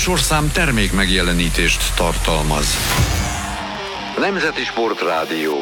műsorszám termék megjelenítést tartalmaz. Nemzeti Sportrádió.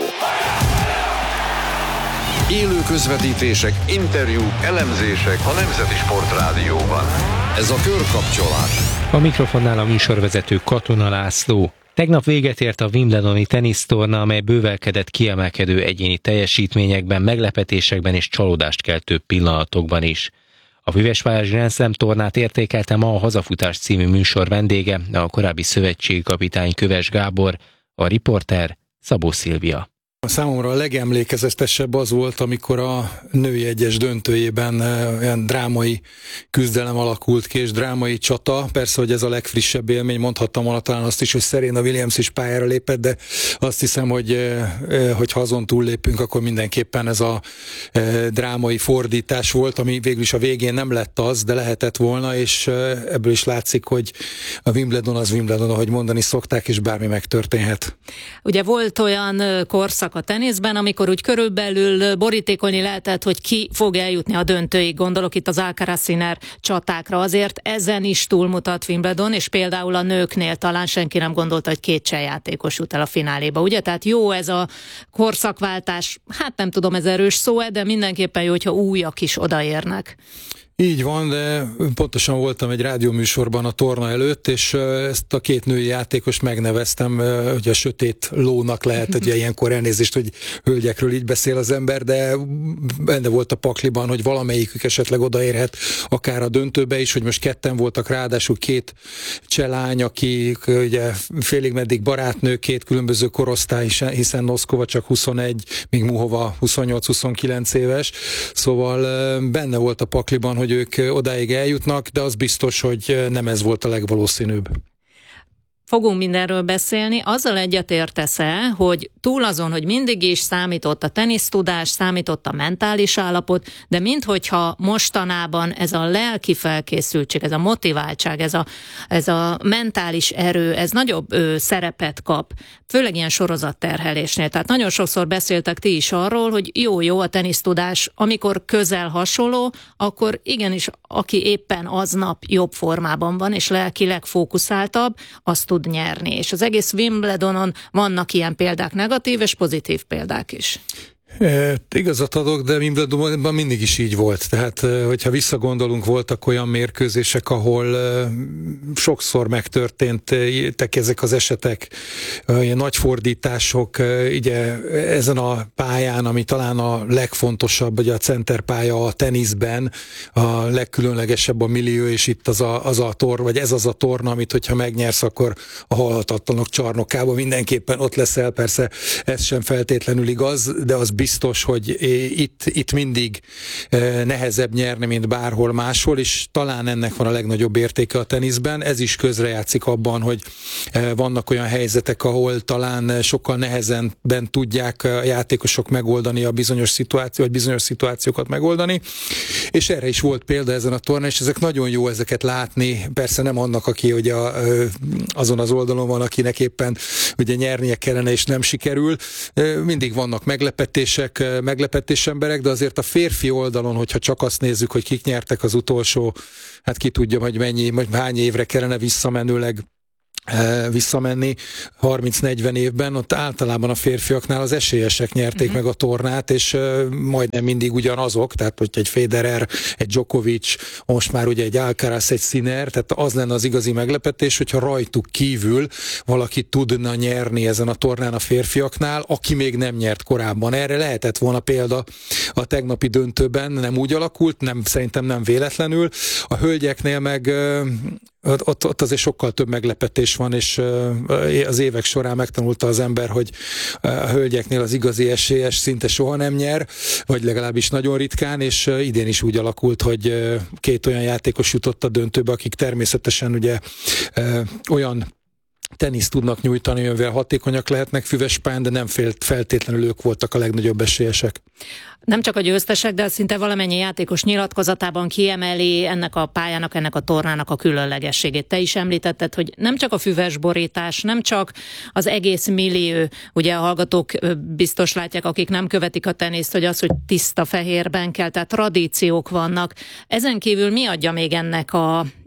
Élő közvetítések, interjúk, elemzések a Nemzeti Sportrádióban. Ez a Körkapcsolás. A mikrofonnál a műsorvezető Katona László. Tegnap véget ért a Wimbledoni tenisztorna, amely bővelkedett kiemelkedő egyéni teljesítményekben, meglepetésekben és csalódást keltő pillanatokban is. A Füvespályás Grand Slam tornát értékelte ma a Hazafutás című műsor vendége, a korábbi szövetségi kapitány Köves Gábor, a riporter Szabó Szilvia. Számomra a legemlékezetesebb az volt, amikor a női egyes döntőjében olyan drámai küzdelem alakult ki, és drámai csata. Persze, hogy ez a legfrissebb élmény, mondhattam volna talán azt is, hogy Serena Williams is pályára lépett, de azt hiszem, hogy ha azon túllépünk, akkor mindenképpen ez a drámai fordítás volt, ami végül is a végén nem lett az, de lehetett volna, és ebből is látszik, hogy a Wimbledon az Wimbledon, ahogy mondani szokták, és bármi megtörténhet. Ugye volt olyan korszak a teniszben, amikor úgy körülbelül borítékolni lehetett, hogy ki fog eljutni a döntőig. Gondolok itt az Alcaraz-Sinner csatákra. Azért ezen is túlmutat Wimbledon, és például a nőknél talán senki nem gondolta, hogy két cseh játékos jut el a fináléba, ugye? Tehát jó ez a korszakváltás, hát nem tudom, ez erős szó, de mindenképpen jó, hogyha újak is odaérnek. Így van, de pontosan voltam egy rádióműsorban a torna előtt, és ezt a két női játékost megneveztem, hogy a sötét lónak lehet, hogy ilyenkor elnézést, hogy hölgyekről így beszél az ember, de benne volt a pakliban, hogy valamelyikük esetleg odaérhet akár a döntőbe is, hogy most ketten voltak, ráadásul két cselány, akik ugye félig meddig barátnők, két különböző korosztály, hiszen Noszkova csak 21, míg Muhova 28-29 éves, szóval benne volt a pakliban, hogy ők odáig eljutnak, de az biztos, hogy nem ez volt a legvalószínűbb. Fogunk mindenről beszélni. Azzal egyetértesz-e, hogy túl azon, hogy mindig is számított a tenisztudás, számított a mentális állapot, de minthogyha mostanában ez a lelki felkészültség, ez a motiváltság, ez a mentális erő, ez nagyobb szerepet kap, főleg ilyen sorozatterhelésnél. Tehát nagyon sokszor beszéltek ti is arról, hogy jó a tenisztudás, amikor közel hasonló, akkor igenis, aki éppen aznap jobb formában van, és lelkileg fókuszáltabb, azt tud nyerni. És az egész Wimbledonon vannak ilyen példák, negatív és pozitív példák is. Igazat adok, de Wimbledonban mindig is így volt. Tehát, hogyha visszagondolunk, voltak olyan mérkőzések, ahol sokszor megtörténtek ezek az esetek, ilyen nagy fordítások, ugye ezen a pályán, ami talán a legfontosabb, ugye a centerpálya a teniszben, a legkülönlegesebb a millió, és itt ez az a torna, amit hogyha megnyersz, akkor a halhatatlanok csarnokában mindenképpen ott leszel. Persze ez sem feltétlenül igaz, de az biztos, hogy itt mindig nehezebb nyerni, mint bárhol máshol, és talán ennek van a legnagyobb értéke a teniszben. Ez is közrejátszik abban, hogy vannak olyan helyzetek, ahol talán sokkal nehezebben tudják a játékosok megoldani a bizonyos szituációkat megoldani, és erre is volt példa ezen a tornán, és ezek nagyon jó ezeket látni. Persze nem annak, aki ugye azon az oldalon van, akinek éppen ugye nyernie kellene, és nem sikerül. Mindig vannak meglepetés emberek, de azért a férfi oldalon, hogyha csak azt nézzük, hogy kik nyertek az utolsó, hát ki tudja, hogy hány évre kellene visszamenni 30-40 évben, ott általában a férfiaknál az esélyesek nyerték meg a tornát, és majdnem mindig ugyanazok, tehát hogy egy Federer, egy Djokovic, most már ugye egy Alcaraz, egy Sinner, tehát az lenne az igazi meglepetés, hogyha rajtuk kívül valaki tudna nyerni ezen a tornán a férfiaknál, aki még nem nyert korábban. Erre lehetett volna példa a tegnapi döntőben, nem úgy alakult, szerintem nem véletlenül. A hölgyeknél meg ott azért sokkal több meglepetés van, és az évek során megtanulta az ember, hogy a hölgyeknél az igazi esélyes szinte soha nem nyer, vagy legalábbis nagyon ritkán, és idén is úgy alakult, hogy két olyan játékos jutott a döntőbe, akik természetesen ugye olyan teniszt tudnak nyújtani, amivel hatékonyak lehetnek Füvespályán, de nem feltétlenül ők voltak a legnagyobb esélyesek. Nem csak a győztesek, de szinte valamennyi játékos nyilatkozatában kiemeli ennek a pályának, ennek a tornának a különlegességét. Te is említetted, hogy nem csak a füvesborítás, nem csak az egész millió, ugye a hallgatók biztos látják, akik nem követik a teniszt, hogy az, hogy tiszta fehérben kell, tehát tradíciók vannak. Ezen kívül mi adja még ennek a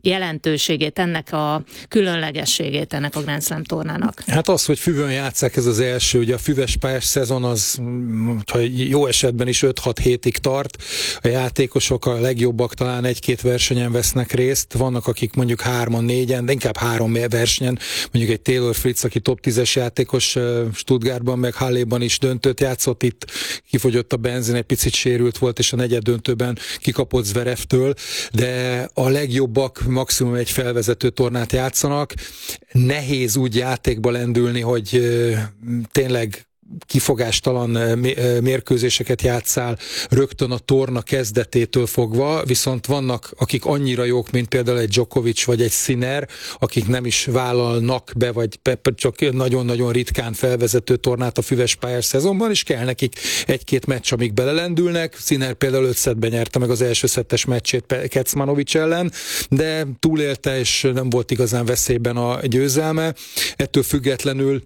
jelentőségét, ennek a különlegességét ennek a Grand Slam tornának? Hát az, hogy füvön játsszák, ez az első, ugye a füves pályás szezon az, ha jó esetben is 5-6 hétig tart, a játékosok a legjobbak talán 1-2 versenyen vesznek részt, vannak akik mondjuk 3-4-en, de inkább 3 versenyen, mondjuk egy Taylor Fritz, aki top 10-es játékos Stuttgartban, meg Halléban is döntőt játszott, itt kifogyott a benzin, egy picit sérült volt, és a negyed döntőben kikapott Zverevtől, de a legjobbak maximum egy felvezető tornát játszanak. Nehéz úgy játékba lendülni, hogy tényleg kifogástalan mérkőzéseket játszál rögtön a torna kezdetétől fogva, viszont vannak, akik annyira jók, mint például egy Djokovic vagy egy Sinner, akik nem is vállalnak be, vagy csak nagyon-nagyon ritkán felvezető tornát a füves pályás szezonban, és kell nekik 1-2 meccs, amíg belelendülnek. Sinner például 5 szettben nyerte meg az első szettes meccsét Kecmanovic ellen, de túlélte, és nem volt igazán veszélyben a győzelme. Ettől függetlenül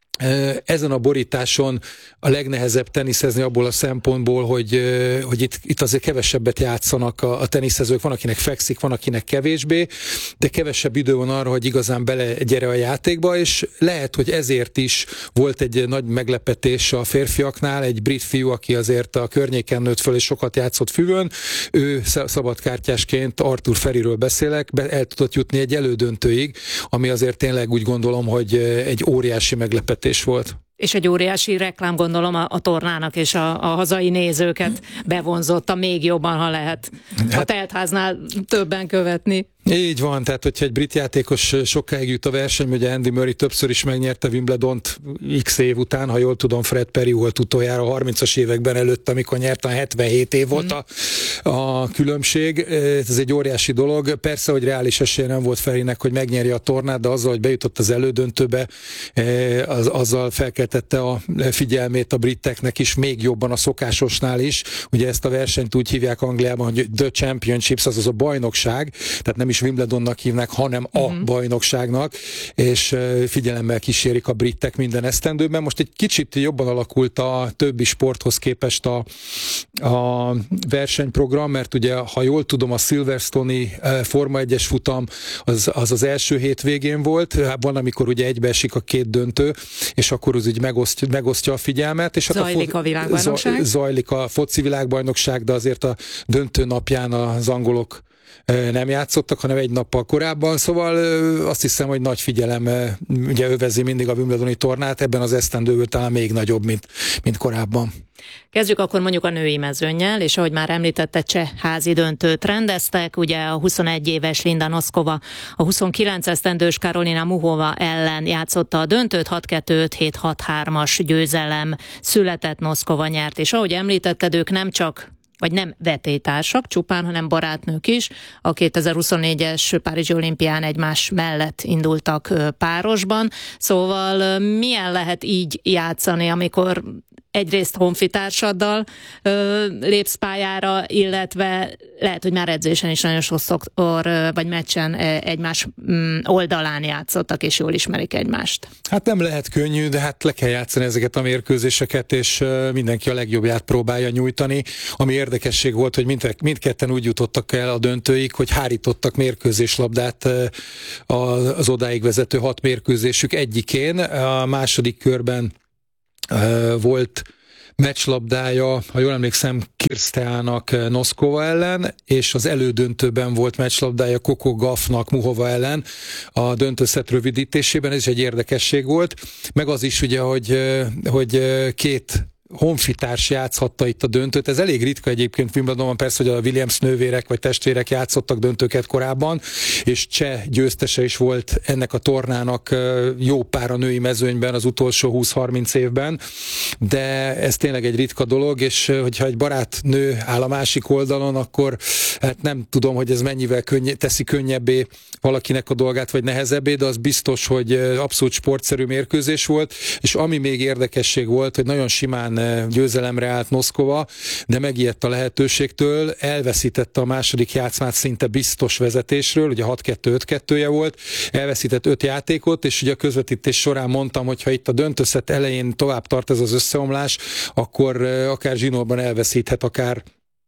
ezen a borításon a legnehezebb teniszezni abból a szempontból, hogy itt azért kevesebbet játszanak a teniszezők, van akinek fekszik, van akinek kevésbé, de kevesebb idő van arra, hogy igazán belegyere a játékba, és lehet, hogy ezért is volt egy nagy meglepetés a férfiaknál, egy brit fiú, aki azért a környéken nőtt föl és sokat játszott füvön, ő szabadkártyásként, Arthur Feriről beszélek, el tudott jutni egy elődöntőig, ami azért tényleg úgy gondolom, hogy egy óriási meglepetés volt. És egy óriási reklám, gondolom, a tornának és a hazai nézőket bevonzotta még jobban, ha lehet a teltháznál többen követni. Így van, tehát hogyha egy brit játékos sokáig jut a verseny, ugye Andy Murray többször is megnyerte Wimbledont x év után, ha jól tudom, Fred Perry volt utoljára 30-as években előtt, amikor nyerte, 77 év volt a különbség. Ez egy óriási dolog. Persze, hogy reális esélye nem volt Ferrynek, hogy megnyerje a tornát, de azzal, hogy bejutott az elődöntőbe, azzal felkeltette a figyelmét a briteknek is, még jobban a szokásosnál is. Ugye ezt a versenyt úgy hívják Angliában, hogy The Championships, azaz a bajnokság, tehát nem is Wimbledonnak hívnak, hanem a bajnokságnak, és figyelemmel kísérik a britek minden esztendőben. Most egy kicsit jobban alakult a többi sporthoz képest a versenyprogram, mert ugye, ha jól tudom, a Silverstone-i Forma 1-es futam az első hétvégén volt, van, amikor ugye egybeesik a 2 döntő, és akkor az úgy megosztja a figyelmet. És zajlik a világbajnokság? Zajlik a foci világbajnokság, de azért a döntő napján az angolok nem játszottak, hanem egy nappal korábban, szóval azt hiszem, hogy nagy figyelem ugye övezi mindig a Wimbledoni tornát, ebben az esztendőből talán még nagyobb, mint korábban. Kezdjük akkor mondjuk a női mezőnnyel, és ahogy már említette, cseh házi döntőt rendeztek, ugye a 21 éves Linda Noskova a 29 esztendős Karolina Muchova ellen játszotta a döntőt, 6-2-5-7-6-3-as győzelem született, Noskova nyert, és ahogy említetted, ők nem vetélytársak csupán, hanem barátnők is. A 2024-es Párizsi olimpián egymás mellett indultak párosban. Szóval milyen lehet így játszani, amikor egyrészt honfitársaddal lépsz pályára, illetve lehet, hogy már edzésen is nagyon sokszor, vagy meccsen egymás oldalán játszottak, és jól ismerik egymást. Hát nem lehet könnyű, de hát le kell játszani ezeket a mérkőzéseket, és mindenki a legjobbját próbálja nyújtani. Ami érdekesség volt, hogy mindketten úgy jutottak el a döntőig, hogy hárítottak mérkőzéslabdát az odáig vezető 6 mérkőzésük egyikén. A második körben volt meccslabdája, ha jól emlékszem, Kirsteának Noskova ellen, és az elődöntőben volt meccslabdája Coco Gauffnak Muchova ellen a döntőszett rövidítésében, ez is egy érdekesség volt. Meg az is ugye, hogy 2 honfitárs játszhatta itt a döntőt. Ez elég ritka egyébként Wimbledonban, persze, hogy a Williams nővérek vagy testvérek játszottak döntőket korábban, és cseh győztese is volt ennek a tornának jó pár a női mezőnyben az utolsó 20-30 évben, de ez tényleg egy ritka dolog, és hogyha egy barátnő áll a másik oldalon, akkor hát nem tudom, hogy ez mennyivel teszi könnyebbé valakinek a dolgát, vagy nehezebbé, de az biztos, hogy abszolút sportszerű mérkőzés volt, és ami még érdekesség volt, hogy nagyon simán győzelemre állt Noskova, de megijedt a lehetőségtől, elveszítette a második játszmát szinte biztos vezetésről, ugye 6-2-5-2-je volt, elveszített 5 játékot, és ugye a közvetítés során mondtam, hogy ha itt a döntőszett elején tovább tart ez az összeomlás, akkor akár zsinórban elveszíthet akár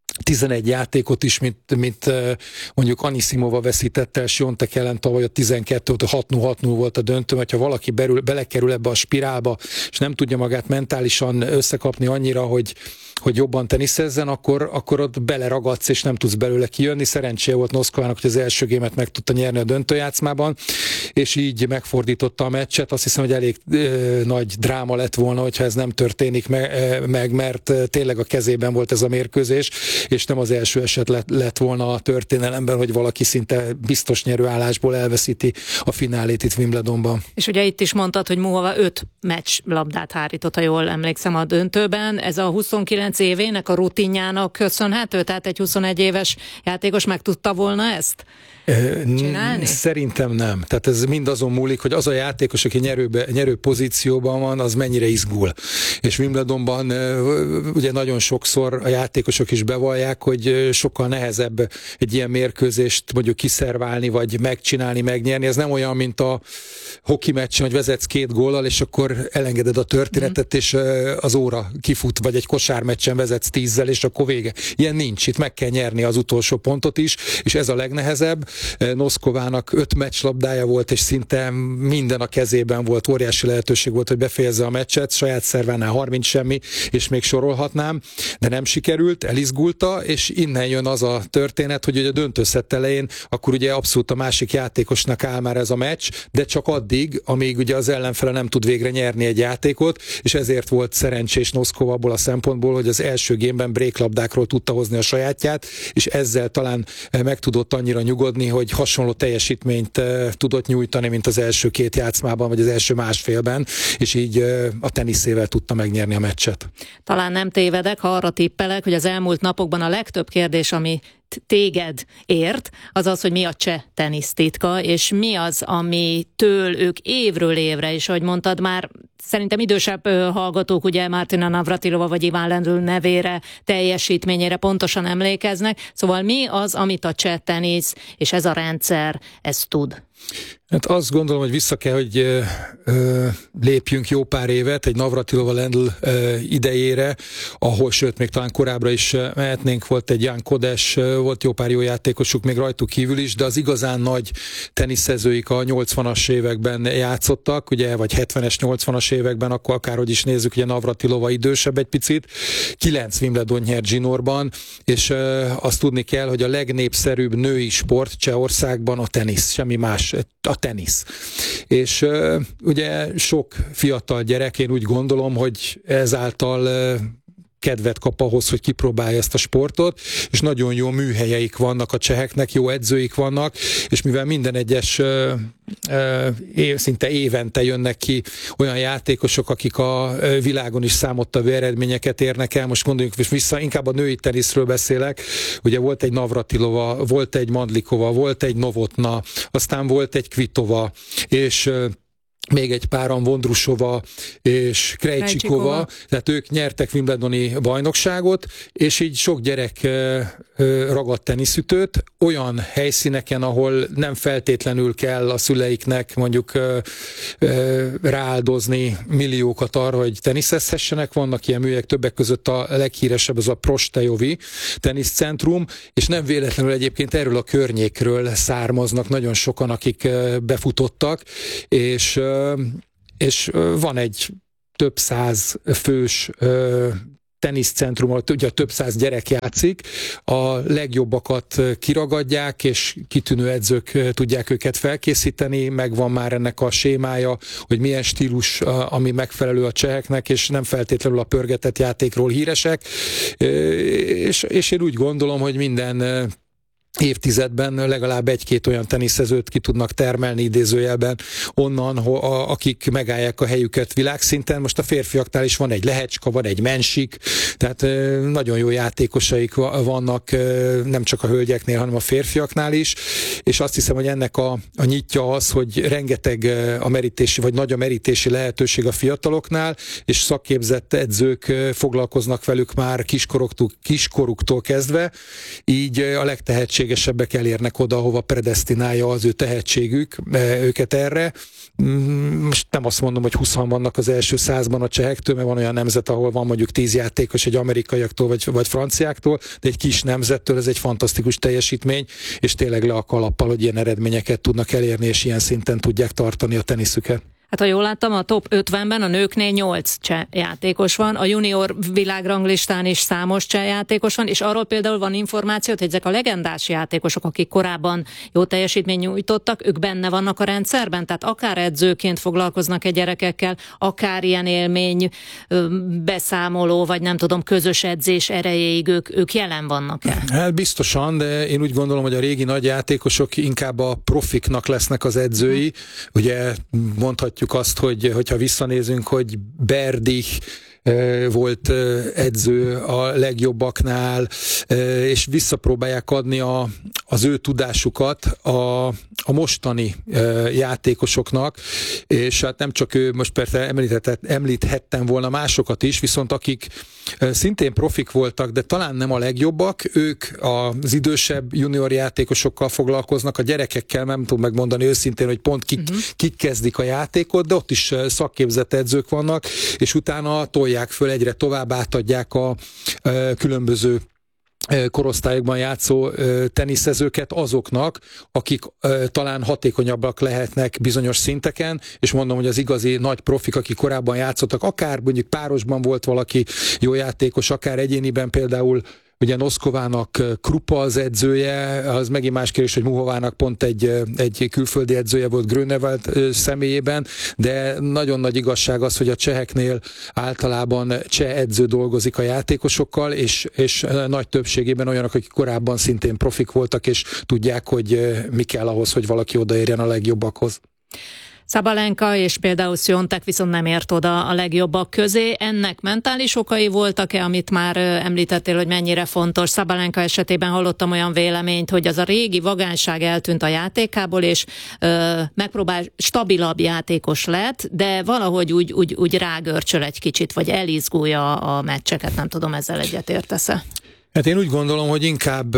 11 játékot is, mint mondjuk Anisimova veszítette el Swiatek ellen tavaly, a 12 6-0 volt a döntő, mert ha valaki belekerül ebbe a spirálba, és nem tudja magát mentálisan összekapni annyira, hogy jobban teniszezzen, akkor ott beleragadsz, és nem tudsz belőle kijönni. Szerencséje volt Noszkovának, hogy az első gémet meg tudta nyerni a döntőjátszmában, és így megfordította a meccset. Azt hiszem, hogy elég nagy dráma lett volna, hogyha ez nem történik meg, mert tényleg a kezében volt ez a mérkőzés, és nem az első eset lett volna a történelemben, hogy valaki szinte biztos nyerőállásból elveszíti a finálét itt Wimbledonban. És ugye itt is mondtad, hogy Muhova 5 meccs labdát hárított, ha jól emlékszem a döntőben. Ez a 29 évének a rutinjának köszönhető? Tehát egy 21 éves játékos meg tudta volna ezt csinálni? Szerintem nem. Tehát ez mind azon múlik, hogy az a játékos, aki nyerő pozícióban van, az mennyire izgul. És Wimbledonban ugye nagyon sokszor a játékosok is bevallják, hogy sokkal nehezebb egy ilyen mérkőzést mondjuk kiszerválni, vagy megcsinálni, megnyerni. Ez nem olyan, mint a hoki meccsen, hogy vezetsz 2 góllal, és akkor elengeded a történetet, és az óra kifut, vagy egy kosármeccsen vezetsz 10-zel, és akkor vége. Ilyen nincs. Itt meg kell nyerni az utolsó pontot is, és ez a legnehezebb. Noszkovának 5 meccslabdája volt, és szinte minden a kezében volt, óriási lehetőség volt, hogy befejezze a meccset, saját szervánál 30 semmi, és még sorolhatnám, de nem sikerült, elizgulta, és innen jön az a történet, hogy a döntőszett elején akkor ugye abszolút a másik játékosnak áll már ez a meccs, de csak addig, amíg ugye az ellenfele nem tud végre nyerni egy játékot, és ezért volt szerencsés Noszkova abból a szempontból, hogy az első gémben bréklabdákról tudta hozni a sajátját, és ezzel talán meg tudott annyira nyugodni, hogy hasonló teljesítményt tudott nyújtani, mint az első 2 játszmában, vagy az első másfélben, és így a teniszével tudta megnyerni a meccset. Talán nem tévedek, ha arra tippelek, hogy az elmúlt napokban a legtöbb kérdés, ami téged ért, az az, hogy mi a cseh tenisztitka, és mi az, amitől ők évről évre, és ahogy mondtad már, szerintem idősebb hallgatók, ugye Martina Navratilova vagy Ivan Lendl nevére, teljesítményére pontosan emlékeznek, szóval mi az, amit a cseh tenisz és ez a rendszer, ez tud? Hát azt gondolom, hogy vissza kell, hogy lépjünk jó pár évet egy Navratilova Lendl idejére, ahol, sőt, még talán korábbra is mehetnénk, volt egy Jan Kodes, volt jó pár jó játékosuk még rajtuk kívül is, de az igazán nagy teniszezőik a 80-as években játszottak, ugye, vagy 70-es, 80-as években, akkor akárhogy is nézzük, ugye Navratilova idősebb egy picit, 9 Wimbledon nyert zsinórban, és azt tudni kell, hogy a legnépszerűbb női sport Csehországban a tenisz, semmi más, a tenisz. És ugye sok fiatal gyerek, én úgy gondolom, hogy ezáltal kedvet kap ahhoz, hogy kipróbálja ezt a sportot, és nagyon jó műhelyeik vannak a cseheknek, jó edzőik vannak, és mivel minden egyes szinte évente jönnek ki olyan játékosok, akik a világon is számottevő eredményeket érnek el, most gondoljunk vissza, inkább a női teniszről beszélek, ugye volt egy Navratilova, volt egy Mandlikova, volt egy Novotna, aztán volt egy Kvitova, és még egy páran, Vondrusova és Krejcsikova, tehát ők nyertek Wimbledoni bajnokságot, és így sok gyerek ragadt teniszütőt olyan helyszíneken, ahol nem feltétlenül kell a szüleiknek mondjuk rááldozni milliókat arra, hogy teniszezhessenek. Vannak ilyen műhelyek, többek között a leghíresebb az a Prostejovi teniszcentrum, és nem véletlenül egyébként erről a környékről származnak nagyon sokan, akik befutottak, és van egy több száz fős teniszcentrum, ahol ugye több száz gyerek játszik, a legjobbakat kiragadják, és kitűnő edzők tudják őket felkészíteni, megvan már ennek a sémája, hogy milyen stílus, ami megfelelő a cseheknek, és nem feltétlenül a pörgetett játékról híresek, és én úgy gondolom, hogy minden évtizedben legalább 1-2 olyan teniszezőt ki tudnak termelni idézőjelben onnan, akik megállják a helyüket világszinten. Most a férfiaknál is van egy Lehecska, van egy Mensik, tehát nagyon jó játékosaik vannak nem csak a hölgyeknél, hanem a férfiaknál is, és azt hiszem, hogy ennek a nyitja az, hogy rengeteg a merítési, vagy nagy a merítési lehetőség a fiataloknál, és szakképzett edzők foglalkoznak velük már kiskoruktól kezdve, így a legtehetségesebb tehetségesebbek elérnek oda, ahova predesztinálja az ő tehetségük őket erre. Most nem azt mondom, hogy 20 vannak az első 100-ban a csehektől, mert van olyan nemzet, ahol van mondjuk 10 játékos egy amerikaiaktól vagy franciáktól, de egy kis nemzettől ez egy fantasztikus teljesítmény, és tényleg le a kalappal, hogy ilyen eredményeket tudnak elérni, és ilyen szinten tudják tartani a teniszüket. Hát ha jól láttam, a top 50-ben a nőknél 8 cseh játékos van, a junior világranglistán is számos cseh játékos van, és arról például van információ, hogy ezek a legendás játékosok, akik korábban jó teljesítményt nyújtottak, ők benne vannak a rendszerben, tehát akár edzőként foglalkoznak egy gyerekekkel, akár ilyen élmény beszámoló, vagy nem tudom, közös edzés erejéig ők jelen vannak-e? Hát biztosan, de én úgy gondolom, hogy a régi nagy játékosok inkább a profiknak lesznek az edzői. Ugye mondhatjuk azt, hogyha visszanézünk, hogy Berdych volt edző a legjobbaknál, és visszapróbálják adni az ő tudásukat a mostani játékosoknak, és hát nem csak ő, most persze említhettem volna másokat is, viszont akik szintén profik voltak, de talán nem a legjobbak, ők az idősebb junior játékosokkal foglalkoznak, a gyerekekkel nem tudom megmondani őszintén, hogy pont kik kezdik a játékot, de ott is szakképzett edzők vannak, és utána tolják föl, egyre tovább átadják a különböző korosztályokban játszó teniszezőket azoknak, akik talán hatékonyabbak lehetnek bizonyos szinteken, és mondom, hogy az igazi nagy profik, akik korábban játszottak, akár mondjuk párosban volt valaki jó játékos, akár egyéniben például ugye Noszkovának Krupa az edzője, az megint más kérdés, hogy Muhovának pont egy külföldi edzője volt Grönewald személyében, de nagyon nagy igazság az, hogy a cseheknél általában cseh edző dolgozik a játékosokkal, és nagy többségében olyanok, akik korábban szintén profik voltak, és tudják, hogy mi kell ahhoz, hogy valaki odaérjen a legjobbakhoz. Szabalenka és például Świątek viszont nem ért oda a legjobbak közé. Ennek mentális okai voltak-e, amit már említettél, hogy mennyire fontos? Szabalenka esetében hallottam olyan véleményt, hogy az a régi vagányság eltűnt a játékából, és megpróbál stabilabb játékos lett, de valahogy úgy rágörcsöl egy kicsit, vagy elizgulja a meccseket. Nem tudom, ezzel egyetértesz-e? Hát én úgy gondolom, hogy inkább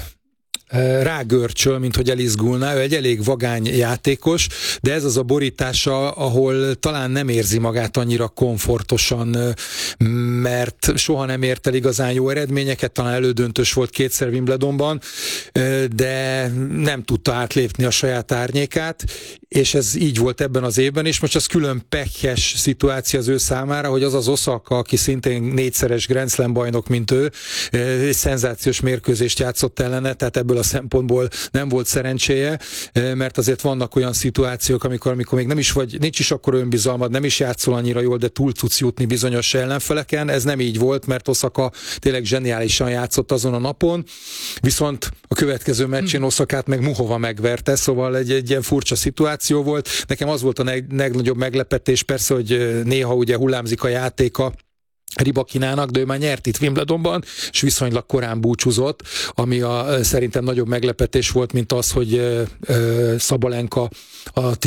rágörcsöl, mint hogy elizgulná. Ő egy elég vagány játékos, de ez az a borítása, ahol talán nem érzi magát annyira komfortosan, mert soha nem ért el igazán jó eredményeket, talán elődöntős volt 2-szer Wimbledonban, de nem tudta átlépni a saját árnyékát, és ez így volt ebben az évben, és most az külön pekhes szituáció az ő számára, hogy az Osaka, aki szintén 4-szeres Grand Slam bajnok, mint ő, egy szenzációs mérkőzést játszott ellene, tehát ebből a szempontból nem volt szerencséje, mert azért vannak olyan szituációk, amikor még nem is vagy, nincs is akkor önbizalmad, nem is játszol annyira jól, de túl tudsz jutni bizonyos ellenfeleken. Ez nem így volt, mert Osaka tényleg zseniálisan játszott azon a napon, viszont a következő meccsén Osakát meg Muhova megverte, szóval egy ilyen furcsa szituáció volt. Nekem az volt a legnagyobb meglepetés, persze, hogy néha ugye hullámzik a játéka Ribakinának, de ő már nyert itt Wimbledonban, és viszonylag korán búcsúzott, ami szerintem nagyobb meglepetés volt, mint az, hogy Szabalenka a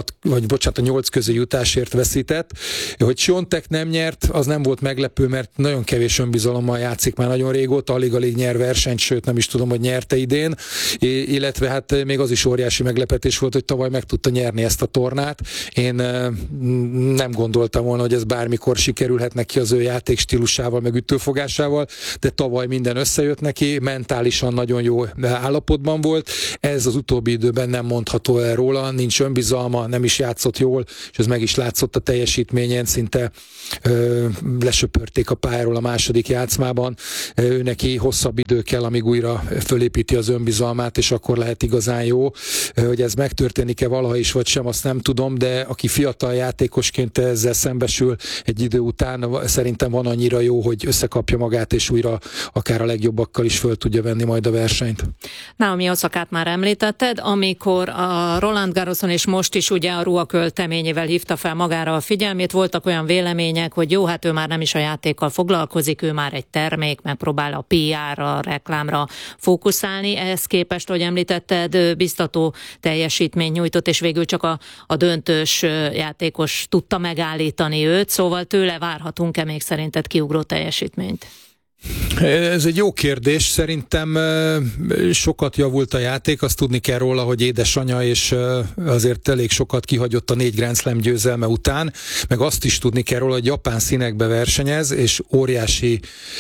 8 közé jutásért veszített. Hogy Świątek nem nyert, az nem volt meglepő, mert nagyon kevés önbizalommal játszik már nagyon régóta, alig nyer versenyt, sőt nem is tudom, hogy nyerte idén, illetve hát még az is óriási meglepetés volt, hogy tavaly meg tudta nyerni ezt a tornát. Én nem gondoltam volna, hogy ez bármikor sikerülhet neki az ő játékstílusával, meg ütőfogásával, de tavaly minden összejött neki, mentálisan nagyon jó állapotban volt. Ez az utóbbi időben nem mondható el róla, nincs önbizalma, nem is játszott jól, és ez meg is látszott a teljesítményen, szinte lesöpörték a pályáról a második játszmában. Ő neki hosszabb idő kell, amíg újra fölépíti az önbizalmát, és akkor lehet igazán jó. Hogy ez megtörténik-e valaha is, vagy sem, azt nem tudom, de aki fiatal játékosként ezzel szembesül egy idő után, szerintem van annyira jó, hogy összekapja magát, és újra akár a legjobbakkal is föl tudja venni majd a versenyt. Naomi Osakát már említetted, amikor a Roland Garroson és most is ugye a ruha költeményével hívta fel magára a figyelmét, voltak olyan vélemények, hogy jó, hát ő már nem is a játékkal foglalkozik, ő már egy termék, megpróbál a PR-ra, a reklámra fókuszálni. Ehhez képest, hogy említetted, biztató teljesítményt nyújtott, és végül csak a döntős játékos tudta megállítani őt, szóval tőle várhatunk-e még szerinted kiugró teljesítményt? Ez egy jó kérdés. Szerintem sokat javult a játék, azt tudni kell róla, hogy édesanyja, és azért elég sokat kihagyott a 4 Grand Slam győzelme után, meg azt is tudni kell róla, hogy japán színekbe versenyez, és óriási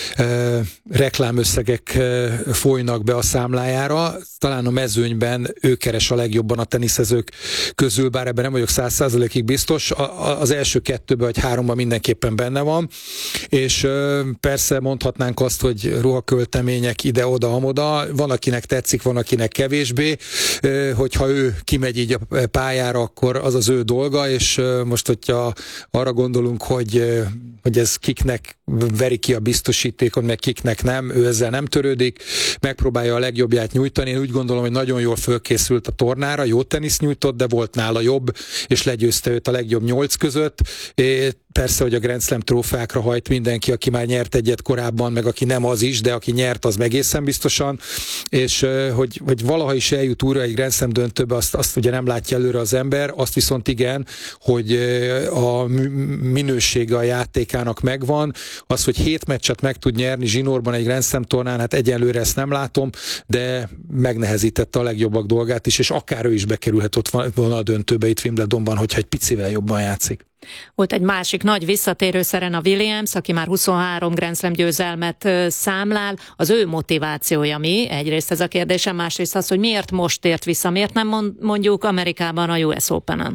reklámösszegek folynak be a számlájára. Talán a mezőnyben ő keres a legjobban a teniszezők közül, bár ebben nem vagyok 100%-ig biztos. Az első 2-ben vagy 3-ban mindenképpen benne van, és persze mondhatnánk azt, hogy ruhaköltemények ide-oda-amoda, van akinek tetszik, van akinek kevésbé, hogyha ő kimegy így a pályára, akkor az az ő dolga, és most, hogyha arra gondolunk, hogy ez kiknek veri ki a biztosítékot, meg kiknek nem, ő ezzel nem törődik, megpróbálja a legjobbját nyújtani. Én úgy gondolom, hogy nagyon jól fölkészült a tornára, jó teniszt nyújtott, de volt nála jobb, és legyőzte őt a legjobb 8 között. Persze, hogy a Grand Slam trófeákra hajt mindenki, aki már nyert egyet korábban, meg aki nem az is, de aki nyert, az egészen biztosan, és hogy valaha is eljut újra egy Grand Slam döntőbe, azt ugye nem látja előre az ember, azt viszont igen, hogy a minősége a játékának megvan, az, hogy 7 meccset meg tud nyerni zsinórban egy Grand Slam tornán, hát egyelőre ezt nem látom, de megnehezítette a legjobbak dolgát is, és akár ő is bekerülhet ott volna a döntőbe itt Wimbledonban, hogyha egy picivel jobban játszik. Volt egy másik nagy visszatérő, Serena Williams, aki már 23 Grand Slam győzelmet számlál. Az ő motivációja mi? Egyrészt ez a kérdésem, másrészt az, hogy miért most tért vissza, miért nem mondjuk Amerikában a US Openen?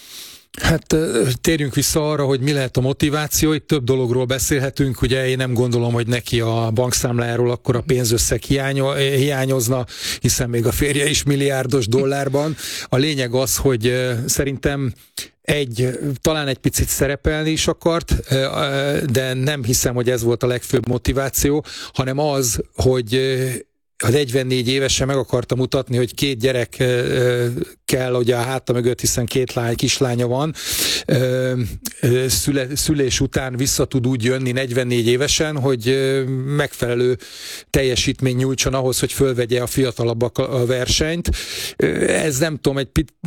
Hát térjünk vissza arra, hogy mi lehet a motiváció. Itt több dologról beszélhetünk. Ugye én nem gondolom, hogy neki a bankszámlájáról akkor a pénzösszeg hiányozna, hiszen még a férje is milliárdos dollárban. A lényeg az, hogy szerintem talán egy picit szerepelni is akart, de nem hiszem, hogy ez volt a legfőbb motiváció, hanem az, hogy 44 évesen meg akarta mutatni, hogy 2 gyerek kell ugye a háta mögött, hiszen 2 kislánya van. Szülés után vissza tud úgy jönni 44 évesen, hogy megfelelő teljesítmény nyújtson ahhoz, hogy fölvegye a fiatalabbak a versenyt. Ez nem tudom,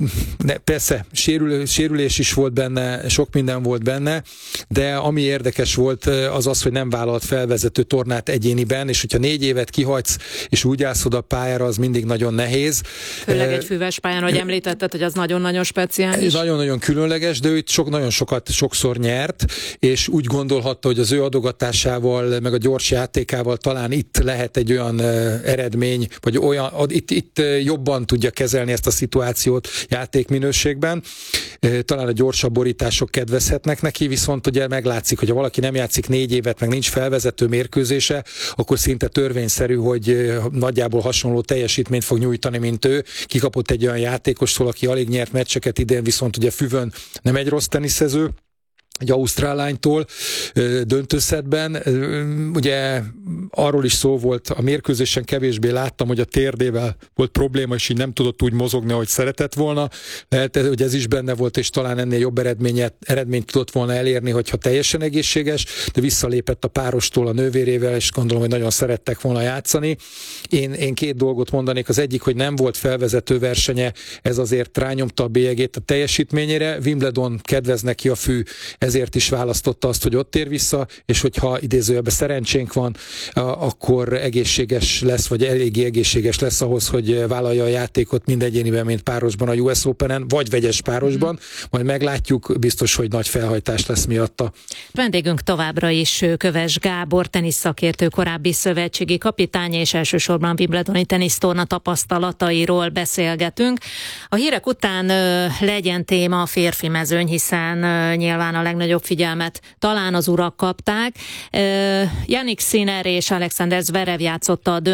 persze sérülés is volt benne, sok minden volt benne, de ami érdekes volt, az az, hogy nem vállalt felvezető tornát egyéniben, és hogyha 4 évet kihagysz, és úgy állsz oda a pályára, az mindig nagyon nehéz. Főleg egy füves pályán, hogy említetted, hogy az nagyon-nagyon speciális. Nagyon-nagyon különleges, de ő nagyon sokszor nyert, és úgy gondolhatta, hogy az ő adogatásával, meg a gyors játékával talán itt lehet egy olyan eredmény, vagy itt jobban tudja kezelni ezt a szituációt játékminőségben. Talán a gyorsabb borítások kedvezhetnek neki, viszont ugye meglátszik, hogy ha valaki nem játszik 4 évet, meg nincs felvezető mérkőzése, akkor szinte törvényszerű, hogy nagyjából hasonló teljesítményt fog nyújtani, mint ő. Kikapott egy olyan játékostól, aki alig nyert meccseket idén, viszont ugye Füvön nem egy rossz teniszező, egy ausztrál lánytól döntőszetben. Ugye arról is szó volt, a mérkőzésen kevésbé láttam, hogy a térdével volt probléma, és így nem tudott úgy mozogni, ahogy szeretett volna. Lehet, hogy ez is benne volt, és talán ennél jobb eredményt tudott volna elérni, hogyha teljesen egészséges, de visszalépett a párostól a nővérével, és gondolom, hogy nagyon szerettek volna játszani. Én 2 dolgot mondanék. Az egyik, hogy nem volt felvezető versenye, ez azért rányomta a bélyegét a teljesítményére. Wimbledon kedvez neki a fű, ezért is választotta azt, hogy ott tér vissza, és hogyha idézőjelben szerencsénk van, akkor egészséges lesz, vagy eléggé egészséges lesz ahhoz, hogy vállalja a játékot mind egyéniben, mint párosban a US Openen, vagy vegyes párosban, majd meglátjuk, biztos, hogy nagy felhajtás lesz miatta. Vendégünk továbbra is Köves Gábor, teniszszakértő, korábbi szövetségi kapitány, és elsősorban Wimbledoni tenisztorna tapasztalatairól beszélgetünk. A hírek után legyen téma a férfi mezőny, hiszen nyilván a legnagyobb figyelmet talán az urak kapták. Jannik Sinner és Alexander Zverev játszotta a